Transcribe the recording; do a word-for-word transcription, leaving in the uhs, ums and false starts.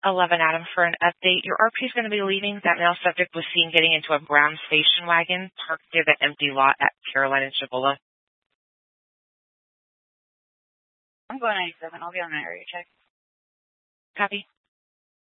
eleven, Adam, for an update. Your R P is going to be leaving. That male subject was seen getting into a brown station wagon parked near the empty lot at Caroline and Cibola. I'm going ninety-seven. I'll be on an area check. Copy.